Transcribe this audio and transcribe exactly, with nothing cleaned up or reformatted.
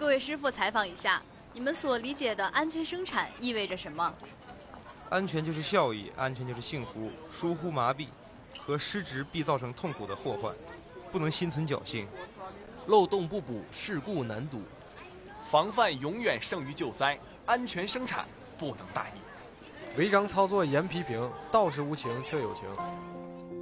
各位师傅采访一下，你们所理解的安全生产意味着什么？ 安全就是效益，安全就是幸福。疏忽麻痹和失职必造成痛苦的祸患，不能心存侥幸。 漏洞不补，事故难堵。 防范永远胜于救灾，安全生产不能大意。 违章操作严批评，道士无情却有情。